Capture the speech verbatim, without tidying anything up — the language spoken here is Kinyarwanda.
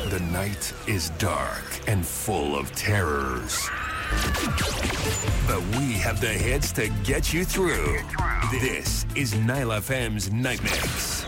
The night is dark and full of terrors. But we have the hits to get you through. This is Nile F M's Night Mix.